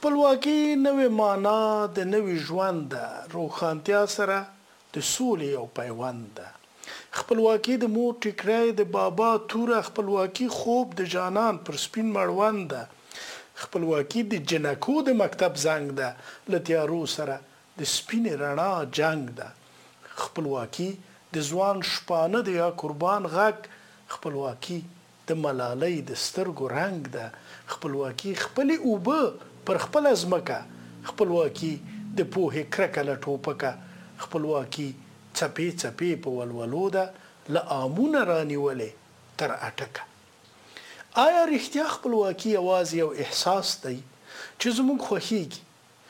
خپلواکي نوې معنا د نوې ژوند ده، روښانتیا سره د سولې یو پیوند ده. خپلواکي د مور ټیکری د بابا توره، خپلواکي خوب د جانان پر سپین مړوند ده. خپلواکي د جنکو د مکتب زنګ ده، له تیارو سره د سپینې رڼا جنگ ده. خپلواکي د ځوان شپانه د یا قربان غږ، خپلواکي د ملالۍ د سترګو رنگ ده. خپلواکي خپلې اوبه پر خپل ځمکه، خپلواکي د پوهې کرکه له ټوپکه. خپلواکي څپې څپې په ولولو ده، له آمونه رانیولې تر اټکه. آیا رښتیا خپلواکي یوازې یو احساس دی چې زموږ خوښیږي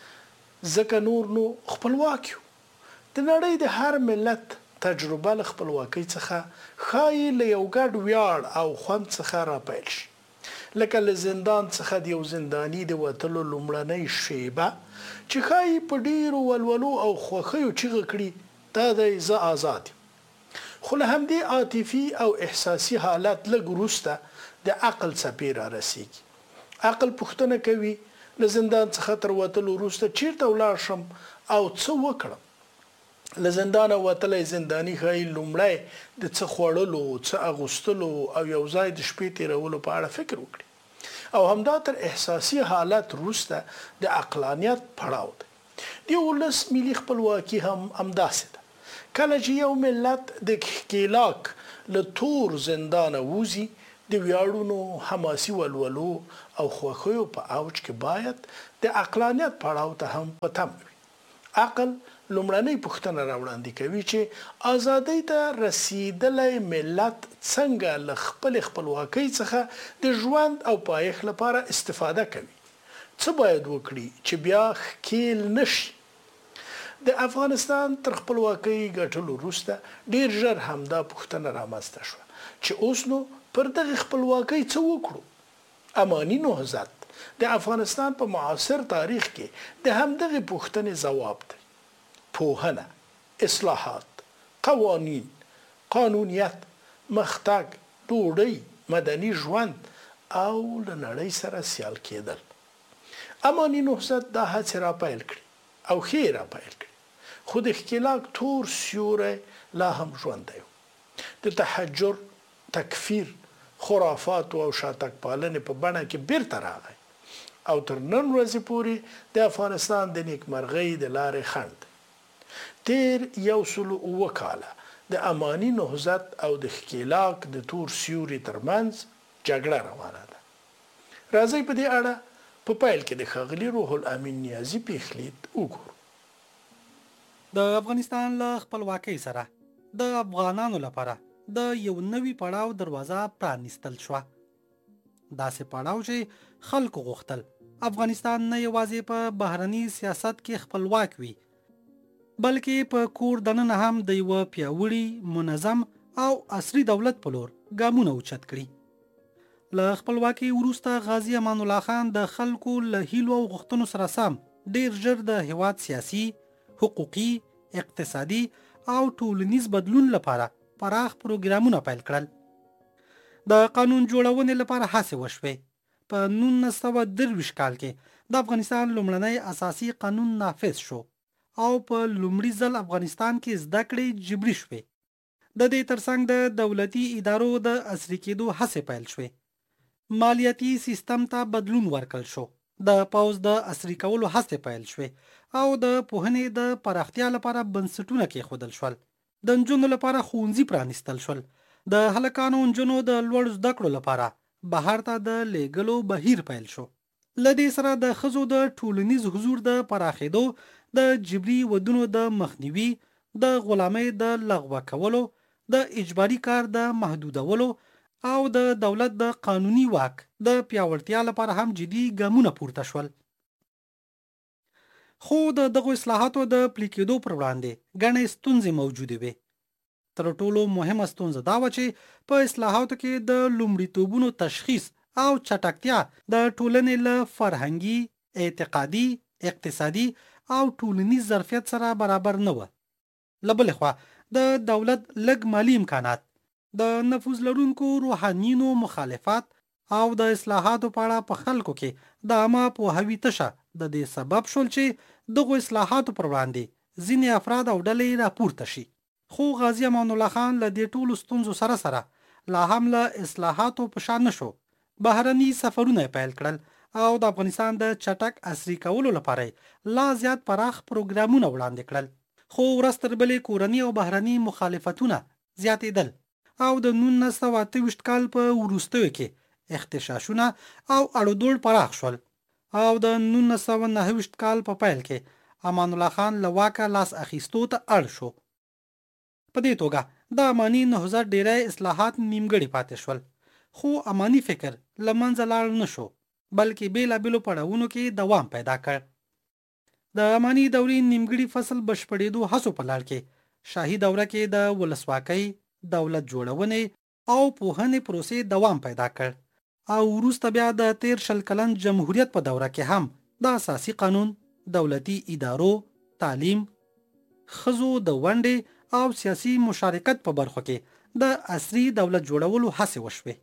ځکه نور نو خپلواک یو؟ د نړۍ د هر ملت تجربه له خپلواکۍ څخه ښایي له یو ګډ ویاړ او خوند څخه راپیل شي. لکه له زندان څخه د یو زنداني د وتلو لومړنۍ شیبه چې ښایي په ډیرو ولولو او خوښیو چیغه کړي دا دی زه آزاد یم. خو له همدې عاطفي او احساسي حالت لږ وروسته د عقل څپې را رسیږي. عقل پوښتنه کوي له زندان څخه تر وتلو وروسته چیرته ولاړ شم او څه وکړم؟ له زندانه وتلی زنداني ښایي لومړی د څه خوړلو، څه اغوستلو او یو ځای د شپې تیرولو په اړه فکر وکړي. او همدا تر احساسي حالت وروسته د عقلانیت پړاو دی. د ولس ملي خپلواکي هم همداسې ده. کله چې یو ملت د ښکېلاک له تور زندانه ووځي، د ویاړونو، حماسي ولولو او خوښیو په اوج کې باید د عقلانیت پړاو ته هم په تم وي. عقل لومړنۍ پوښتنه راوړاندې کوي چې ازادۍ ته رسیدلی ملت څنګه له خپلې خپلواکۍ څخه د ژوند او پایښت لپاره استفاده کوي. څه باید وکړي چې بیا ښکېل نشي؟ د افغانستان تر خپلواکۍ ګټلو وروسته ډیر ژر همدا پوښتنه رامنځته شوه چې اوس نو پر دغه خپلواکۍ څه وکړو؟ اماني نهضت د افغانستان په معاصر تاریخ کې د همدغه پوښتنې ځواب دی. پوهنه، اصلاحات، قوانین، قانونیت، مختګ، ډوډۍ، مدني ژوند او له نړۍ سره سیال کېدل. اماني نهضت دا هڅې راپیل کړي او ښې راپیل کړي، خو د ښکېلاک تور سیوری لا هم ژوندی و. د تحجر، تکفیر، خرافاتو او شاتګ پالنې په بڼه کې بیرته راغی او تر نن ورځې پورې د افغانستان د نیکمرغۍ د لارې خنډ دی. تیر 107 کاله د اماني نهضت او د ښکېلاک د تور سیوري ترمنځ جګړه روانه ده. راځئ په دې اړه په پیل کې د ښاغلي روح الامین نیازي پیښلید وګورو. د افغانستان له خپلواکۍ سره د افغانانو لپاره د یو نوي پړاو دروازه پرانیستل شوه. داسې پړاو چې خلکو غوښتل افغانستان نه یوازې په بهرني سیاست کې خپلواک وي، بلکې په کور دننه هم د یوه پیاوړي، منظم او عصري دولت په لور ګامونه اوچت کړي. له خپلواکۍ وروسته غازي امان الله خان د خلکو له هیلو او غوښتنو سره سم ډیر ژر د هیواد سیاسي، حقوقي، اقتصادي او ټولنیز بدلون لپاره پراخ پروګرامونه پیل کړل. د قانون جوړونې لپاره هڅې وشوې. په 1923 کال کې د افغانستان لومړنی اساسي قانون نافذ شو او په لومړي ځل افغانستان کې زده کړې جبري شوې. د دې ترڅنګ د دولتي ادارو د عصري کېدو هڅې پیل شوې. مالیاتي سیستم ته بدلون ورکړل شو. د پوځ د عصري کولو هڅې پیل شوې او د پوهنې د پراختیا لپاره بنسټونه کېښودل شول. د نجونو لپاره ښوونځي پرانیستل شول. د هلکانو او نجونو د لوړ زده کړو لپاره بهر ته د لیږلو بهیر پیل شو. له دې سره د ښځو د ټولنیز حضور د پراخېدو، د جبري ودونو د مخنیوي، د غلامۍ د لغوه کولو، د اجباري کار د محدودولو او د دولت د قانوني واک د پیاوړتیا لپاره هم جدي ګامونه پورته شول. خو د دغو اصلاحاتو د پلي کېدو پر وړاندې ګڼې ستونزې موجودې وې. تر ټولو مهمه ستونزه دا وه چې په اصلاحاتو کې د لومړیتوبونو تشخیص او چټکتیا د ټولنې له فرهنګي، اعتقادي، اقتصادي او ټولنیز ظرفیت سره برابر نه وه. له بلې خوا د دولت لږ مالي امکانات، د نفوذ لرونکو روحانیونو مخالفت او د اصلاحاتو په اړه په خلکو کې د عامه پوهاوي تشه د دې سبب شول چې دغو اصلاحاتو پر وړاندې ځینې افراد او ډلې راپورته شي. خو غازي امان الله خان له دې ټولو ستونزو سره لا هم له اصلاحاتو په شا نه شو. بهرني سفرونه پیل کړل او د افغانستان د چټک عصري کولو لپاره لا زیات پراخ پروګرامونه وړاندې کړل. خو ورځ تر بلې کورني او بهرني مخالفتونه زیاتېدل او د 1928 کال په وروستیو کې اختشاشونه او اړودوړ پراخ شول او د 1929 کال په پیل کې امان الله خان له واکه لاس اخیستو ته اړ شو. په دې توګه د اماني نهضت ډیری اصلاحات نیمګړي پاتې شول، خو اماني فکر له منځه لاړ نه شو بلکې بیلابیلو پړاوونو کې دوام پیدا کړ. د اماني دورې نیمګړي فصل بشپړېدو هڅو په لړ کې شاهي دوره کې د ولسواکۍ، دولت جوړونې او پوهنې پروسې دوام پیدا کړ او وروسته بیا د 13 کلن جمهوریت په دوره کې هم د اساسي قانون، دولتي ادارو، تعلیم، ښځو د ونډې او سیاسي مشارکت په برخو کې د عصري دولت جوړولو هڅې وشوې.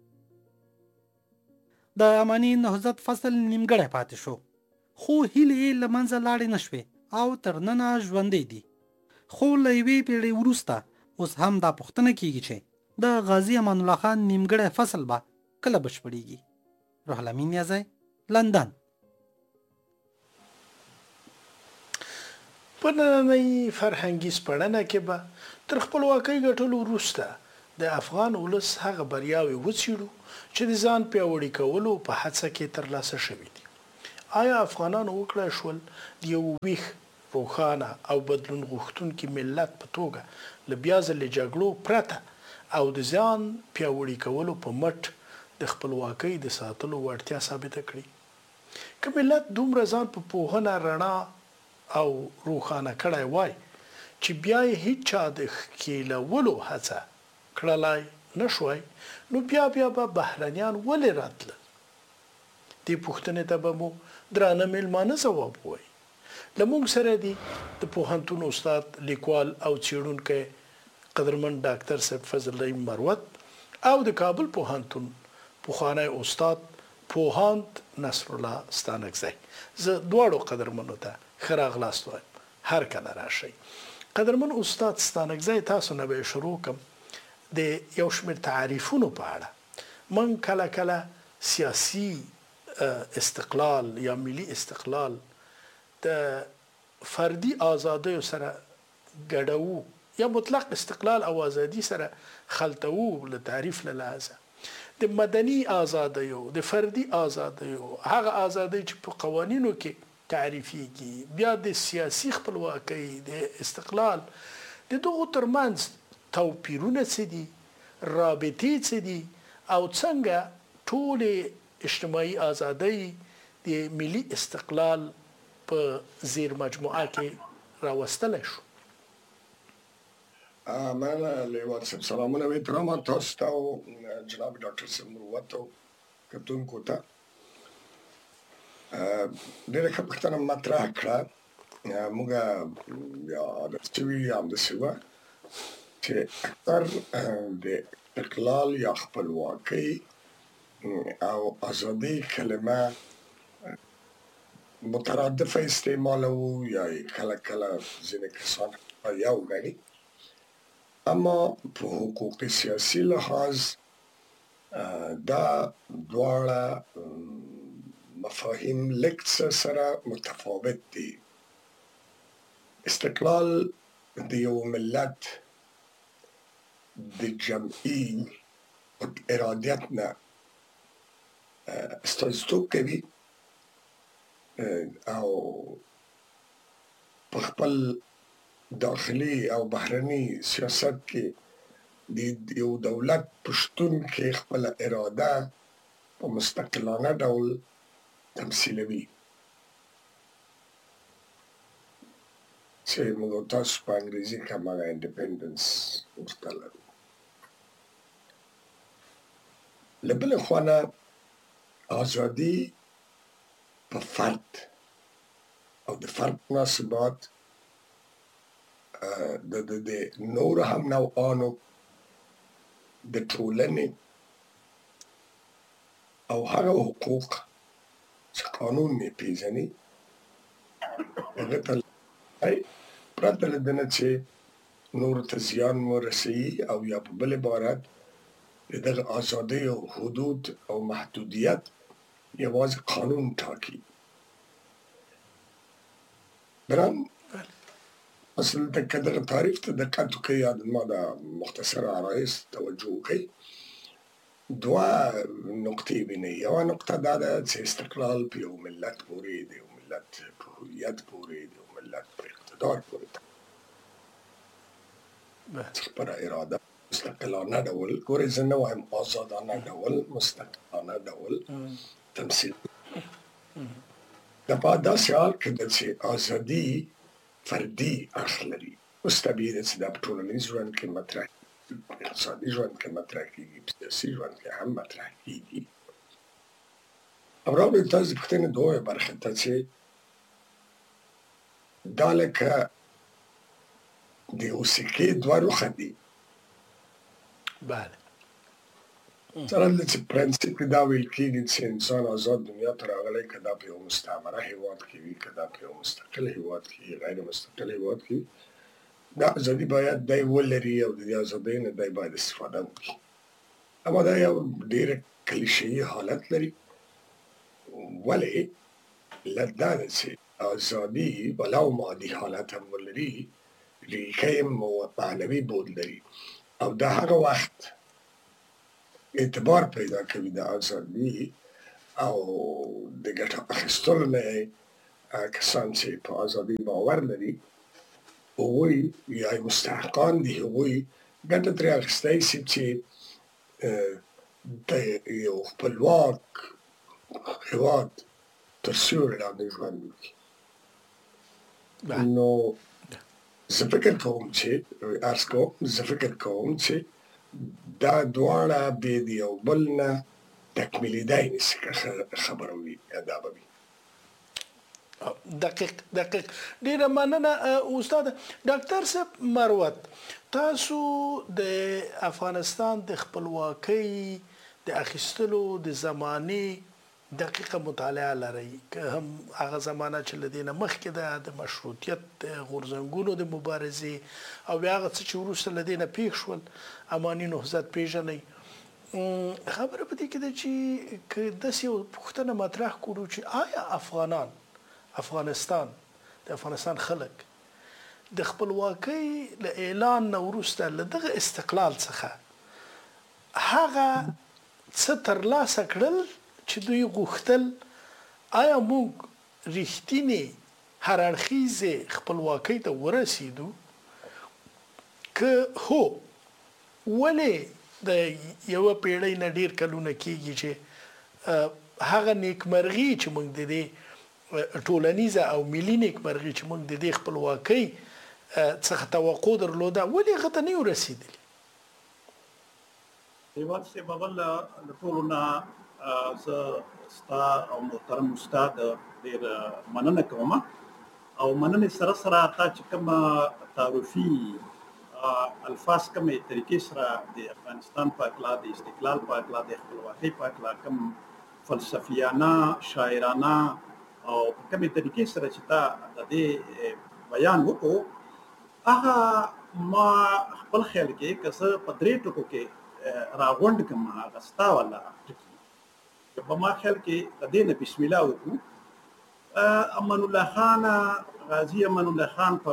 د اماني نهضت فصل نیمګړی پاتې شو، خو هیلې له منځه لاړې نه شوې او تر ننه ژوندۍ دي. خو له یوې پیړۍ وروسته اوس هم دا پوښتنه کیږي چې د غازي امان الله خان نیمګړی فصل به کله بشپړېږي. روح الامین یازی، لندن. په نننۍ فرهنګي سپړنه کې به تر خپلواکۍ ګټلو وروسته د افغان ولس هغه بریاوې وڅېړو چې د ځان پیاوړي کولو په هڅه کې ترلاسه شوي دي. آیا افغانانو وکړای شول د یو ویښ، روښانه او بدلون غوښتونکي ملت په توګه له بیا ځلې جګړو پرته او د ځان پیاوړي کولو په مټ د خپلواکۍ د ساتلو وړتیا ثابته کړي؟ که ملت دومره ځان په پوهنه، رڼا او روښانه کړی وای چې بیا یې هیڅ چا د ښکېلولو هڅه کړلای نه شوای، نو بیا به بهرنیان ولې راتلل؟ دې پوښتنې ته به مو درانه میلمانه ځواب ووایي. له موږ سره دي د پوهنتون استاد، لیکوال او څېړونکی قدرمن ډاکټر صاحب فضل الله مروت او د کابل پوهنتون پخوانی استاد پوهاند نصر الله ستانکزی. زه دواړو قدرمنو ته ښه راغلاست وایم، هر کله راشئ. قدرمن استاد ستانکزی، تاسو نه به شروع کم د یو شمېر تعریفونو په اړه. من کله کله سیاسي استقلال یا ملي استقلال د فردي آزادیو سره ګډوو یا مطلق استقلال او ازادي سره خلطوو له تعریف له لحاظه. د مدني آزادیو، د فردي آزادیو، هغه آزادۍ چې په قوانینو کې تعریفېږي، بیا د سیاسي خپلواکۍ، د استقلال، د دغو ترمنځ توپیرونه څه دي، رابطې څه دي او څنګه ټولې اجتماعي آزادۍ د ملي استقلال په زیر مجموعه کې راوستلی شو؟ مننه لیوان صاحب، سلامونه و احترامات تاسو ته او جناب ډاکټر صاحب مروت او کتونکو ته. ډېره ښه پوښتنه مطرح کړه. موږ یا عادت شوي یا همداسې وه چې اکثر د استقلال یا خپلواکۍ او ازادۍ کلمه مترادفه استعمالوو یا کله کله ځینې کسان یو ګڼي، اما په حقوق سیاسي لحاظ دا دواړه مفاهیم لږ څه سره متفاوت دي. استقلال د یو ملت د جمعي ارادیت نه استازیتوب کوي او په خپل داخلي او بهرني سیاست کې د یو دولت په شتون کې خپله اراده په مستقلانه ډول تمثیلوي، چې موږ تاسو په انګریزي کې هماغه انډیپنډنس ورته لرو. له بلې خوا نه ازادي په فرد او د فرد مناسبات د نور هم نوعانو د ټولنې او هغه حقوق چې قانون یې پیژني هغه ته پرته له دې نه چې نورو ته زیان ورسوي او یا په بل عبارت د دغه ازادیو حدود او محدودیت یوازې قانون ټاکي. بران اصل که دغه تعریف ته دقت وکړئ یا ما د مختصره عرایض توجه وکړئ، دوه نقطې وینئ. یوه نقطه دا ده چې استقلال په یو ملت پورې د یو ملت په هویت پورې د یو ملت په اقتدار پورې خپله اراده مستقلانه ډول، ګورئ زه نه وایم آزادانه ډول، مستقلانه ډول تمثیل. د په داسې حال کې ده چې ازادي فردي اړخ لري. اوس طبیعي ده چې دا په ټولنیز ژوند کې مطرح کېږي، په اقتصادي ژوند کې مطرح کېږي، په سیاسي ژوند کې هم مطرح کېږي. او راوړئ تاسو د پوښتنې دویمه برخې ته چې دا لکه د یو سکې دوه رخه دي. بله سره له چې پرنسپ کې دا ویل کېږي چې انسان آزاد دنیا ته راغلی، که دا په یو مستعمره هېواد کې وي، که دا په یو مستقل هېواد کې وي، غیر مستقل هېواد کې وي، دا ازادي باید دی ولري او د دې ازادۍ نه دی باید استفاده وکړي. اما دا یو ډېره کلیشه‌يي حالت لري. ولې؟ علت دا ده چې ازادي ولو مادي حالت هم ولري، ریښه یې معنوي بود لري او دا هغه وخت اعتبار پیدا کوي د ازادي او د ګټه اخیستلو نه کسان چې په ازادي باور لري، هغوی یا مستحقان دي، هغوی ګټه ترې اخیستی شي چې د یو خپلواک هېواد تر سیوري لاندې ژوند وکړي. نو زه فکر کوم چې دا دواړه بې د یو بل نه تکمیلېدای نشي که خبره وي یا دا به وي. دقیق ډیره مننه استاد. ډاکټر صاحب مروت، تاسو د افغانستان د خپلواکۍ د اخیستلو د زمانې دقیقه مطالعه لرئ، که هم هغه زمانه چې له دې نه مخکې ده د مشروطیت د غورځنګونو د مبارزې او بیا هغه څه چې وروسته له دې نه پېښ شول، اماني نهضت پېژنئ. خبره په دې کې ده چې که داسې یو پوښتنه مطرح کړو چې آیا افغانستان د افغانستان خلک د خپلواکۍ له اعلان نه وروسته له دغه استقلال څخه هغه څه ترلاسه کړل چې دوی غوښتل، آیا موږ رښتینې هر اړخیزې خپلواکۍ ته ورسېدو؟ که هو، ولې د یوه پیړۍ نه ډېر کلونه کېږي چې هغه نیکمرغي چې موږ د دې ټولنیزه او ملي نیکمرغي چې موږ د دې خپلواکۍ څخه توقع درلوده، ولې هغه ته نه یو رسېدلي؟ هېواد صاحب، اول له ټولو نه زه ستا او محترم استاد ډېر مننه کوم او مننې سره سره تا چې کوم تعارفي الفاظ کومې طریقې سره د افغانستان په هکله، د استقلال په هکله، د خپلواکۍ په هکله کوم فلسفیانه، شاعرانه او په کومې طریقې سره چې تا د دې بیان وکړو، هغه ما خپل خیال کې که زه په درې ټکو کې راغونډ کړم، هغه ستا والا ټکي په ما خیال کې د دې نه بسم الله وکړو. امان الله خان، غازي امان الله خان په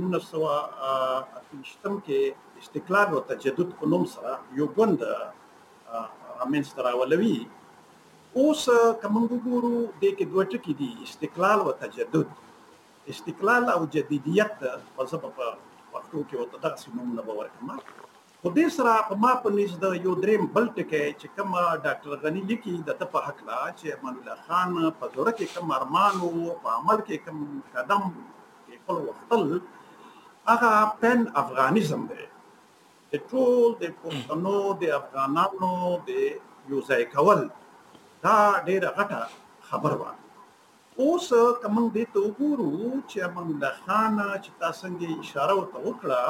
1928 کې استقلال او تجدد په نوم سره یو ګوند رامنځته راولوي. اوس که موږ وګورو دې کې دوه ټکي دي، استقلال او تجدد. استقلال او جدیدیت په ژبه په پښتو کې ورته دغسې نومونه به ورکړم. خو دې سره په ما په نس د یو درېیم بل ټکی چې کوم ډاکټر غني لیکي د ده په هکله چې امان الله خان په زړه کې کوم ارمان و، په عمل کې کوم قدم کېښول غوښتل، هغه پین افغانیزم دی. د ټول د پښتنو د افغانانو د یو ځای کول دا ډېره غټه خبره وه. اوس که موږ دې ته وګورو چې امان الله خان چې تا څنګه اشاره ورته وکړه،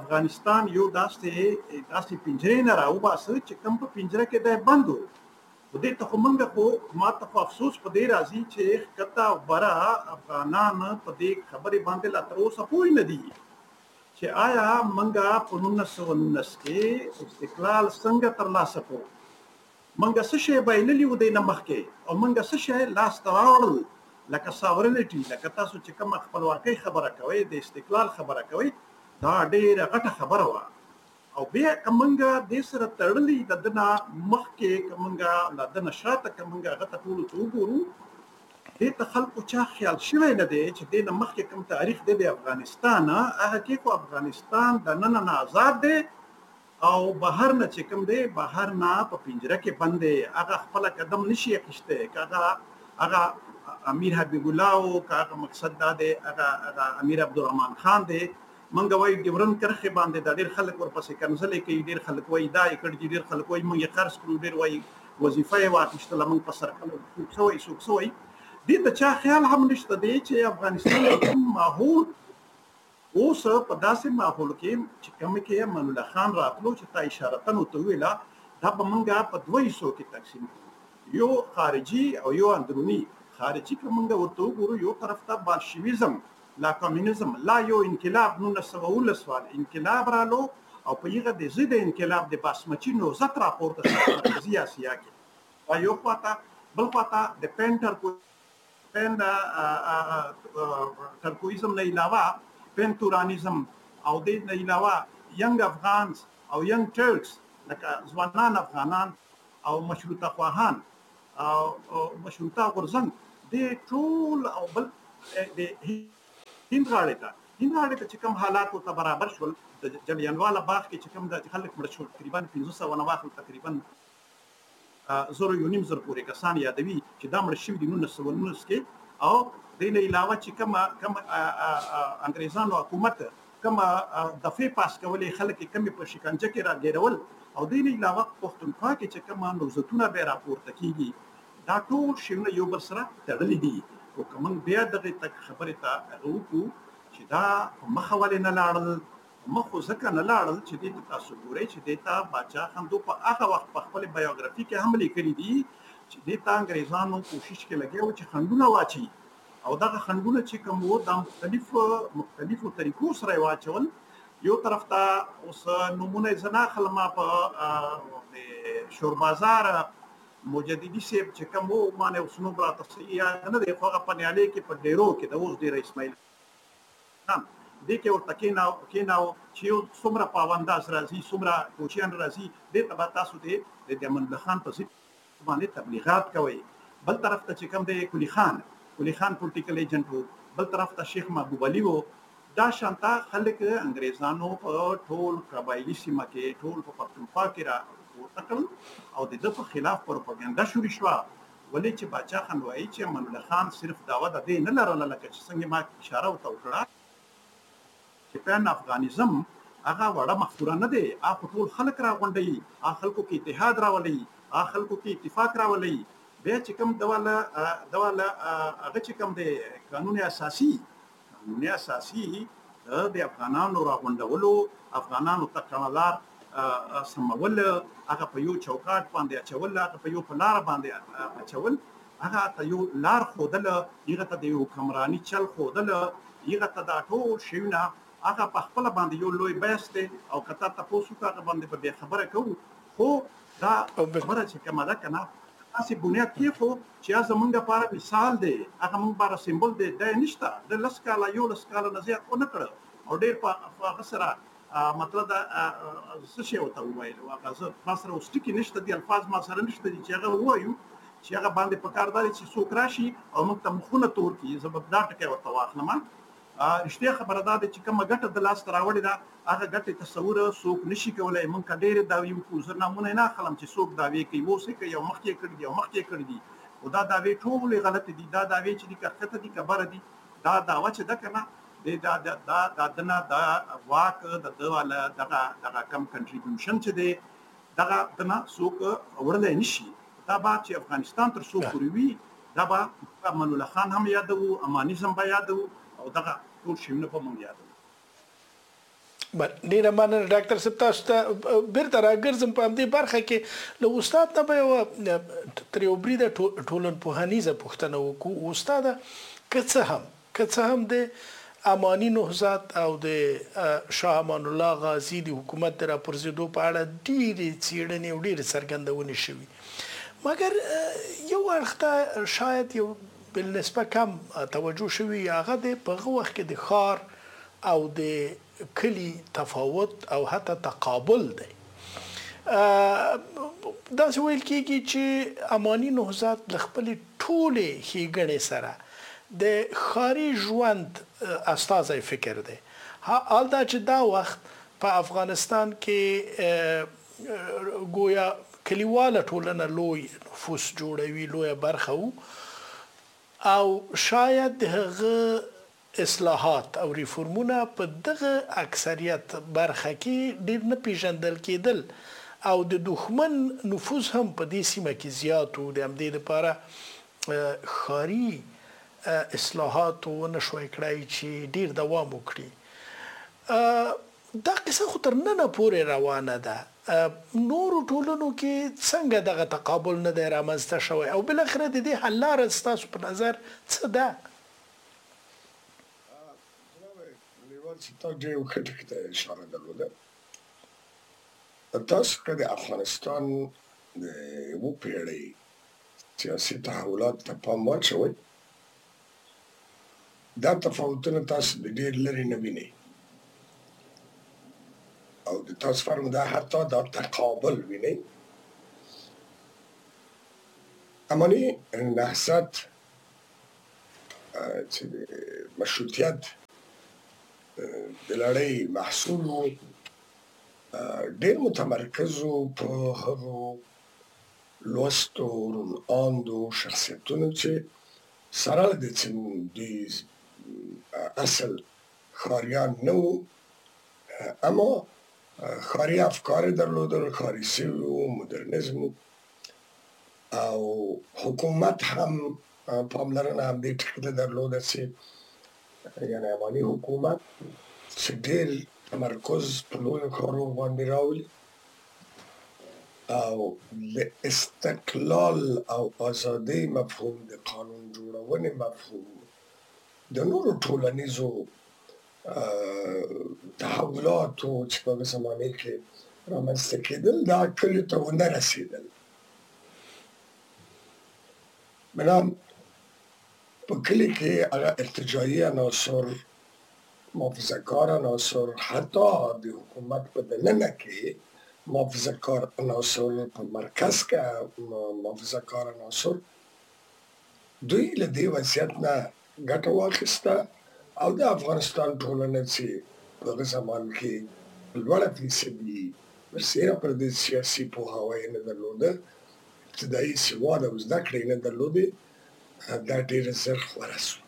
افغانستان یو داسې پنجرې نه راوباسه چې کوم په پنجره کې دی بند و. خو دې ته خو موږ خو ما ته افسوس په دې راځي چې کتا برا افغانان په دې خبرې باندې لا تر اوسه پوه نه دي چې آیا موږ په 1919 کې استقلال څنګه ترلاسه کړو موږ څه شی بایللي و دې نه مخکې او موږ څه شی لاس ته راوړل لکه ساورنټي لکه تاسو چې کوم خپلواکۍ خبره کوي د استقلال خبره کوي دا ډېره غټه خبره وه او بیا کومنګ د سره تړلې د دنا مخکې کومنګ د دنا شاته کومنګ غته ټول وګورو دې ته خلکو چا خیال شوی نه دی چې د مخکې کوم تاریخ د افغانستان هغه کې خو افغانستان د نن نه آزاد دی او بهر نه چې کوم دی بهر نه په پنجره کې بند دی هغه خپل قدم نشي اخیسته هغه امیر حبیب الله او هغه مقصد دا دی هغه امیر عبدالرحمن خان دی منګ وای ډیورن کرخه باندې د ډیر خلک ورپسې کنځلې کوي ډیر خلک وای دا کړي ډیر خلک وای موږ قرض کړو ډیر وای وظیفه یې واخیستله موږ په سر کړو سوي دې ته چا خیال هم نشته دی چې افغانستان ماحول اوس په داسې ماحول کې چې کوم کې امان الله خان راتلو چې تا اشاره تنو ته ویلا دا به موږ په دوه حصو کې تقسیم یو خارجي او یو اندرونی خارجي کومنګ ورته وګورو یو طرف ته بالشویزم لا کمونیزم لا یو انقلاب 1919 انقلاب رالو او په یغه د ضد انقلاب د باسمچي نو زت راپورته مرکزی اسیا کې او یو خواته بل خواته د ترکویزم نه علاوه پنتورانیزم او د نه علاوه ینګ افغانز او ینګ ټرکس لکه ځوانان افغانان او مشروطه خواهان او مشروطه غورځنګ د ټول او بل د هند غاړه ته چې کوم حالات ته برابر شول د جلیانواله باغ کې چې کوم د خلک مړ شول تقریبا 1500 نواخل تقریبا 0.5 پورې کسان یادوي چې دا مړ شوي د 1919 کې او د نه علاوه چې کوم انګریزانو حکومت کوم دفعه پاس کولې خلک کم په شکنجه کې راګیرول او د نه علاوه پښتونخوا کې چې کوم نوزتونه به راپورته کیږي دا ټول شیونه یو بل سره تړلي دي او کوم بیا دغه تک خبره ته وکړو چې دا مخه ولې نه لاړل مخه ځکه نه لاړل چې د تاسو ګورئ چې د تا بچا خندو په هغه وخت په خپل بایوګرافي کې هم لیکلي دي چې د تا انګریزانو کوشش کې لګیاو چې خندونه واچي او دغه خندونه چې کوم وو د مختلفو طریقو سره واچول یو طرف ته اوس نمونه زنا خلما په شور بازار مجددي سیب چې کوم وو مانه اوسنو برا تصحیح نه دی خو په نیالي کې په ډیرو کې د اوس ډیر اسماعیل هم د کې ورته کې ناو چې څومره پاونداز راځي څومره کوچیان راځي د تبا تاسو د امان الله خان په باندې تبلیغات کوي بل طرف ته چې کوم د کلی خان پولیټیکل ایجنټ وو بل طرف ته شیخ محبوب علي وو دا شانتا خلک انګریزانو په ټول قبایلی سیمه کې ټول په پښتونخوا کې را وټکل او د دې په خلاف پروپاګاندا شروع شو ولې چې باچا خان وایي چې امان الله خان صرف داوا د دې نه لرله لکه چې څنګه ما اشاره وکړه چې پن افغانیزم هغه وړه مفکوره نه دی هغه ټول خلک راغونډي هغه خلکو کې اتحاد راولي هغه خلکو کې اتفاق راولي بیا چې کوم دواله هغه چې کوم دی قانون اساسي د افغانانو راغونډولو افغانانو تکړهلار سمول هغه په یو چوکاټ باندې اچول هغه په یو پلار باندې اچول هغه ته یو لار خودل هغه ته د یو کمرانی چل خودل هغه ته دا ټول شیونه هغه په خپل باندې یو لوی بیس دی او کته تاسو ته باندې به خبره کوو خو دا خبره چې کومه ده کنه تاسو بنیاد کې خو چې زمونږ لپاره مثال دی هغه مونږ لپاره سمبول دی د نشته د لسکاله یو لسکاله نه زیات نه کړ او ډیر په سره مطلب دا څه شی وته وایي واقعا زه سره اوس ټکی نشته دی الفاظ ما سره نشته دي چې هغه وایو چې هغه باندې په کار دی چې څوک راشي او موږ ته مخونه تور کی زبر دا ټکی ورته واخلم رښتیا خبره ده چې کومه ګټه د لاس راوړی دا هغه ګټه تصور څوک نشي کولای مونږ کډېر دا یو کو زر نمونه نه خلم چې څوک دا وی کوي وسه کوي یو مخکې کړی دی او دا داوی ټول غلط دي دا داوی چې د کړکته دي کبر دي دا داوا چې دا کنه دا دنا دا واک د دواله دغه کم کنټریبیوشن چې دی دغه دنا څوک وړل نشي دا با چې افغانستان تر څو پورې وي دا با امان الله خان هم یادو امانیزم به یادو او دغه ټول شیونه په مونږ یادو ډیره مننه ډاکټر صاحب تاسو ته بیرته راګرځم په همدې برخه کې له استاد نه به یوه تر یو بریده ټولنپوهنیزه پوښتنه وکړو استاده که څه هم د اماني نهضت او د شاه امان الله غازي د حکومت د راپرځېدو په اړه ډېرې څېړنې او ډېرې څرګندونې شوي مګر یو اړخ ته شاید یو بالنسبه کم توجه شوي هغه د په هغه وخت کې د ښار او د کلی تفاوت او حتی تقابل دی داسې ویل کېږي چې اماني نهضت له خپلې ټولې ښېګڼې سره د ښاري ژوند استازی فکر دی حال دا چې دا وخت په افغانستان کې گویا کلیواله ټولنه لوی نفوس جوړوي لویه برخه وو او شاید د هغه اصلاحات او ریفورمونه په دغه اکثریت برخه کې ډېر نه پیژندل کېدل او د دښمن نفوذ هم په دې سیمه کې زیات و د همدې لپاره ښاري اصلاحات ونه شوی کړای چې ډېر دوام وکړي دا قصه خو تر ننه پورې روانه ده نورو ټولنو کې څنګه دغه تقابل نه دی رامنځته شوی او بالاخره د دې حل لاره ستاسو په نظر څه ده تا ډېر ښه ټکي ته اشاره درلوده تاسو که د افغانستان د یوه پېړۍ سیاسي تحولات ته پام واچوئ دا تفاوتونه تاسو د ډېر لرې نه وینئ او د تاسو فرم دا حتی دا تقابل وینئ اماني نهضت چې د مشروطیت د لړۍ محصول و ډېر متمرکز و په هغو لوستو روڼاندو شخصیتونو چې سره د دوی اصل ښاریان نه وو اما ښاري افکار یې درلودل ښاري سوي وو مدرنیزم او حکومت هم پاملرنه همدې ټکي ته درلوده چې یعنې اماني حکومت چې ډېر تمرکز په لویو ښارونو باندې راولي او د استقلال او ازادۍ مفهوم د قانون جوړونې مفهوم د نورو ټولنیزو تحولاتو چې په هغه زمانې کې رامنځته کېدل دا کلیو ته ونه رسېدل بنام په کلي کې هغه ارتجاعي عناصر محافظه کار عناصر حتی د حکومت په دننه کې محافظه کار عناصر په مرکز کې محافظه کار عناصر دوی له دې وضعیت نه ګټه واخیسته او د افغانستان ټولنه چې په هغه زمان کې لوړه فیصدي برسېره پر دې سیاسي پوهاوی نه درلوده ابتدایي سواد او زده کړې نه درلودې دا ډېره ژر خوره سوه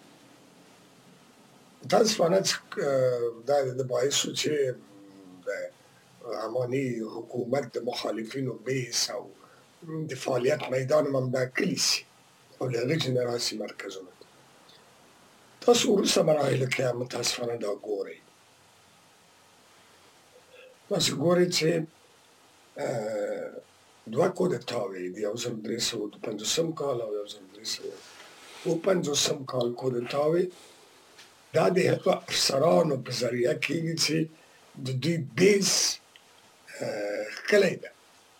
متاسفانه دا د باعث شو چې د اماني حکومت د مخالفینو بیس او د فعالیت میدان هم همدا کلي سي او له هغې نه راسي مرکزونه تاسو وروسته مراحلو کې هم متاسفانه دا ګورئ تاسو ګورئ چې دوه کودتاوې د 1350 کال او 1350 کال کودتاوې دا د هغه افسرانو په ذریعه کېږي چې د دوی بیس ښکلی ده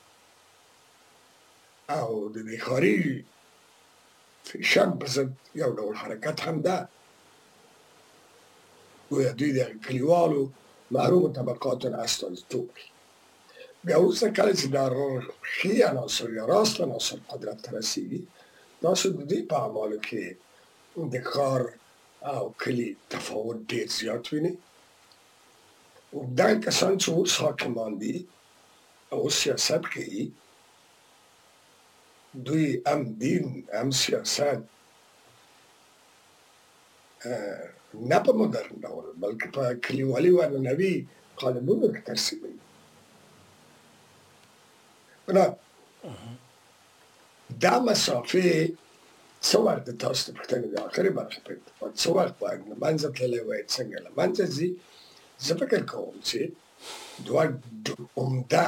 او د دې ښاري فیشن په ضد یو ډول حرکت هم ده گویا دوی د کلیوالو محرومو طبقاتو نه استازیتوب کوي بیا وروسته کله چې دا ښي عناصر یا راست عناصر قدرت ته رسېږي تاسو د دوی په اعمالو کې د ښار او کلي تفاوت ډېر زیات وینئ دا کسان چې اوس حاکمان دي او اوس سیاست کوي دوی هم دین هم سیاست نه په مدرن ډول بلکې په کلیوالي و عنعنوي قالبونو کې ترسیموي دا مسافې څه وخت د تاسو د پوښتنې د آخرې برخې په څه وخت باید له منځه تللی وای څنګه له منځه ځي زه فکر کوم چې دوه عمده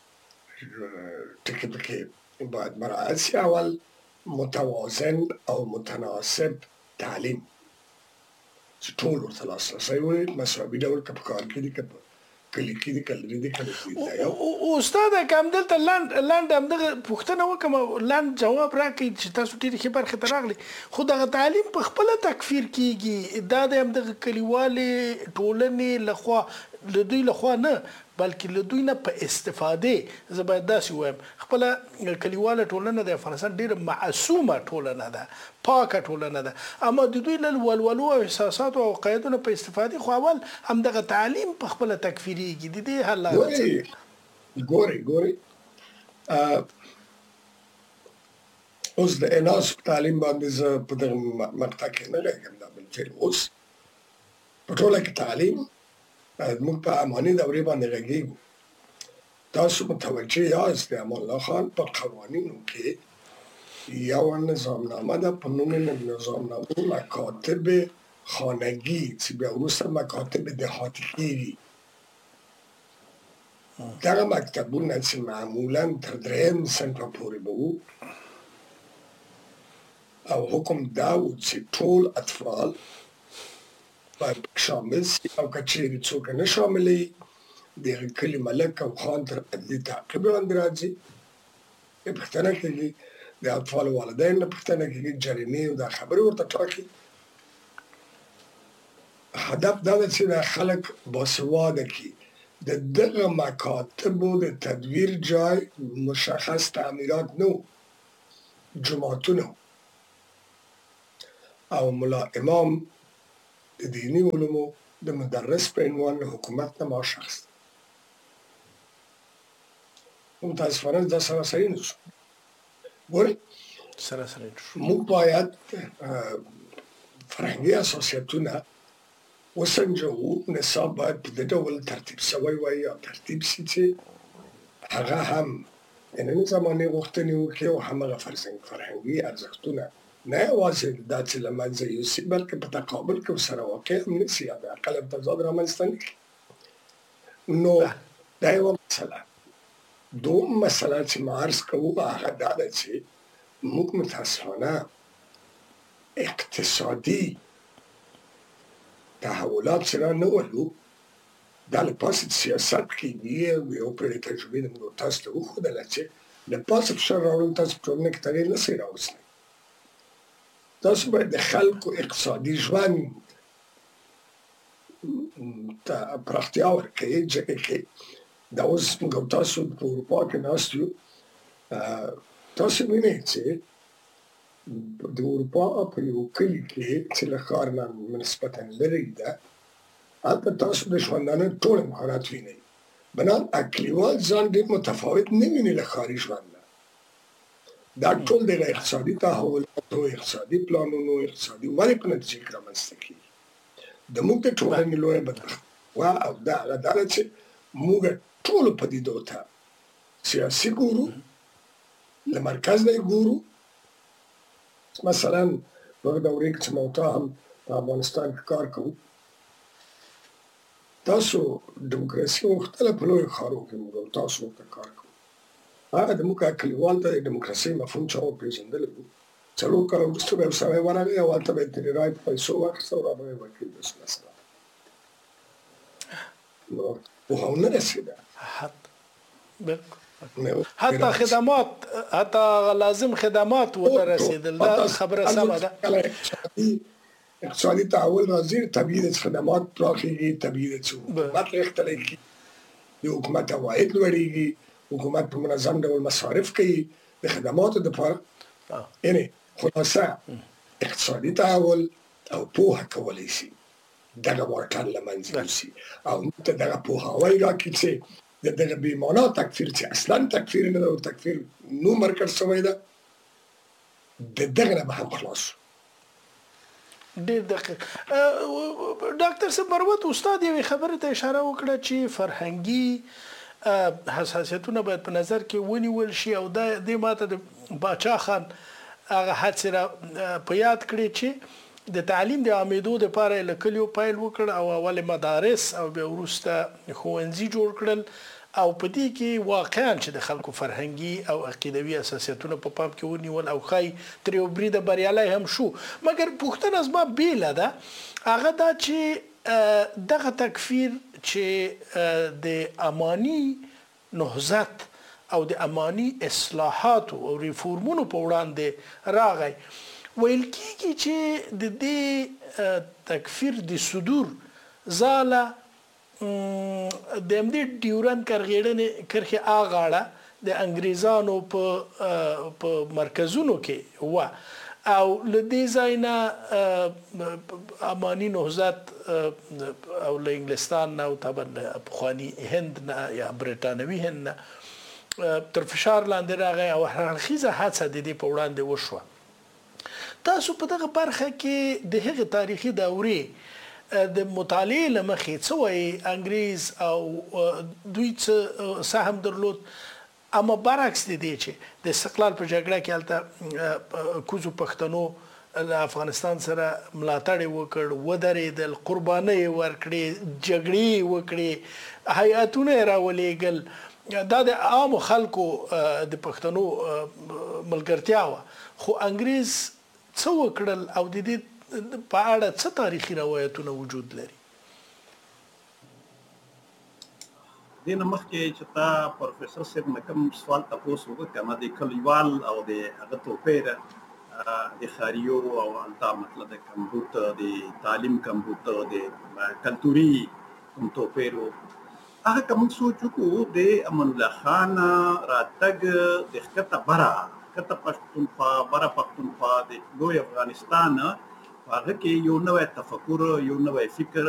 ټکي پکې باید مراعات شي. اول متوازن او متناسب تعلیم چې ټول ورته لاسرسی ولري، مساوي ډول که په ښار کې دي که په کلي کې دي که لرې دي که نږدې دي. دا یو استاده که همدلته لنډ همدغه پوښتنه وکړم لنډ جواب راکړئ چې تاسو ډېرې ښې برخې ته راغلئ، خو دغه تعلیم په خپله تکفیر کېږي، دا د همدغه کلیوالې ټولنې لخوا له دوی لخوا نه بلکې له دوی نه په استفادې، زه باید داسې ووایم خپله کلیواله ټولنه د افغانستان ډېره معصومه ټولنه ده، پاکه ټولنه ده، اما د دوی له ولولو او احساساتو او عقایدو نه په استفادې خو اول همدغه تعلیم په خپله تکفیریږي. د دې حل لاره څه ده؟ ګورئ اوس د اناس په تعلیم باندې زه په دغه مقطع کې نه لګم، دا بالفعل اوس په ټوله کې تعلیم موږ په اماني دورې باندې غږیږو. تاسو متوجه یاست د امان الله خان په قوانینو کې یو نظامنامه ده په نوم نظامنامه مکاتب خانگی چې بیا وروسته مکاتب دهاتي کېږي. دغه مکتبونه چې معمولا تر درېیم صنفه پورې به وو او حکم دا و چې ټول اطفال باید شامل شي او که چیرې څوک نه شاملوي د هغه کلي ملک او خان تر عدلي تعقیب لاندې راځي. پوښتنه کېږي د اطفالو والدین نه پوښتنه کېږي، جریمې او دا خبرې ورته ټاکي. هدف دا ده چې دا خلک باسواده کړي. د دغه مکاتبو د تدویر جای مشخص تعمیرات نه و، جوماتونه او ملا امام د دینی علومو د مدرس په عنوان له حکومت نه معاش اخیست. متاسفانه دا سراسري نه شو. ګورئ موږ باید فرهنګي اساسیتونه وسنجوو. نصاب باید په دې ډول ترتیب شوی وای یا ترتیب شي چې هغه هم د نن زمانې غوښتنې وکړي او همغه فرهنګي ارزښتونه نه یوازې دا چې له منځه یوسي بلکې په تقابل کې ورسره واقع هم نه شي یا د عقل تضاد رامنځته نه کړي. نو دا یوه مسله. دوم مسله چې ما عرض کوو هغه دا ده چې موږ متاسفانه اقتصادي تحولات چې را نه ولو دا له پاسه سیاست کېږي. یو پرې تجربې د موږ تاسو ته وښودله چې له پاسه فشار راوړل تاسو په ټولنه کې تغیر نه شئ راوستلی. تاسو باید د خلکو اقتصادي ژوند ته پراختیا ورکړئ ځکه کې دا اوس موږ تاسو په اروپا کې ناست یو. تاسو وینئ چې د اروپا په یو کلي کې چې له ښار نه نسبتا لرې ده هلته تاسو د ژوندانه ټول امکانات وینئ. بنان کلیوال ځان ډېر متفاوت نه ویني له ښاري ژوند نه. دا ټول د اقتصادي تحولاتو، اقتصادي پلانونو، اقتصادي ودې په نتیجه کې رامنځته کېږي. د موږ د ټولنې لویه بدبختي او دا هغه دا ده چې موږ ټولو پدیدو ته سیاسي ګورو، له مرکز نه یې ګورو. مثلا په دورې کې چې موتا هم په افغانستان کې کار کوو، تاسو ډیموکراسي غوښتله په لویو ښارو کې موږ تاسو ورته کار کوو. هغه زموږ کلیوال ته د ډیموکراسۍ مفهوم چا وپېژندلی و. 4 کاله وروسته به یو سړی ورغی او هلته به یې ترې رای په پیسو واخیسته او را به یې ورکړي. بس مثلا نو پوهه ونه رسېده. حتی خدمات، حتی لازم خدمات ونه رسېدل. دا خبره سمه ده. اقتصادي تحول راځي، طبیعي ده چې خدمات پراخېږي، طبیعي ده چې حکومت غښتلی کېږي، د حکومت عواید لوړېږي، حکومت په منظم ډول مصارف کوي د خدماتو دپاره. یعنې خلاصه اقتصادي تحول او پوهه کولی شي دغه واټن له منځه یوسي او موږ ته دغه پوهاوی راکړي چې د دغه بېمانا تکفیر چې اصلا تکفیر نه ده او تکفیر نوم ورکړل شوی ده د دغه نه به هم خلاص شو. ډېر دقیق. ډاکټر صاحب مروت استاد یوې خبرې ته اشاره وکړه چې فرهنګي حساسیتونه باید په نظر کې ونیول شي او دا دې ماته د باچا خان هغه حادثې را په یاد کړې چې د تعلیم د عامېدو دپاره یې له کلیو پیل وکړ او اول مدارس او بیا وروسته ښوونځي جوړ کړل او په دې کې واقعا چې د خلکو فرهنګي او عقیدوي اساسیتونه په پام کې ونیول او ښایي تر یو بریده بریالی هم شو. مګر پوښتنه زما بیله ده هغه دا چې دغه تکفیر چې د اماني نهضت او د اماني اصلاحاتو او ریفورمونو په وړاندې راغی ویل کېږي چې د دې تکفیر د صدور زاله د همدې ډیورند کرغېړنې کرښې اغاړه د انګریزانو په مرکزونو کې وه او له دې ځای نه اماني نهضت او له انګلستان نه او طبعا پخواني هند نه یا برټانوي هند نه تر فشار لاندې راغی او هرخیزه هڅه د دې په وړاندې وشوه. تاسو په دغه برخه کې د هغې تاریخي دورې د مطالعې له مخې څه وایي انګریز او دوی څه سهم درلود اما برعکس د دې چې د استقلال په جګړه کې هلته کوزو پښتنو له افغانستان سره ملاتړ یې وکړ ودرېدل قربانۍ یې ورکړې جګړې یې وکړې هیاتونه یې راولېږل دا د عامو خلکو د پښتنو ملګرتیا وه خو انګریز څه وکړل او د دې په اړه څه تاریخي روایتونه وجود لري؟ دې نه مخکې چې تا پروفیسر صاحب نه کوم سوال تپوس وکړ که نه د کلیوال او د هغه توپیر د ښاریو او همدا مطلب د کمبود د تعلیم کمبود د کلتوري کوم توپیر و هغه که موږ سوچ وکړو د امان الله خان راتګ د ښکته ښکته پښتونخوا بره پښتونخوا د لوی افغانستان په هغه کې یو نوی تفکر یو نوی فکر